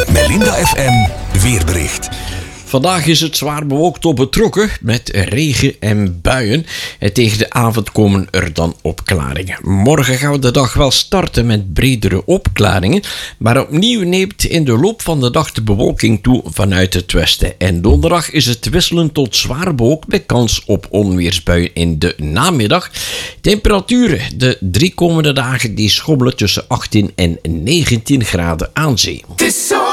Melinda FM weerbericht. Vandaag is het zwaar bewolkt tot betrokken met regen en buien. En tegen de avond komen er dan opklaringen. Morgen gaan we de dag wel starten met bredere opklaringen. Maar opnieuw neemt in de loop van de dag de bewolking toe vanuit het westen. En donderdag is het wisselend tot zwaar bewolkt met kans op onweersbuien in de namiddag. Temperaturen de 3 komende dagen die schommelen tussen 18 en 19 graden aan zee.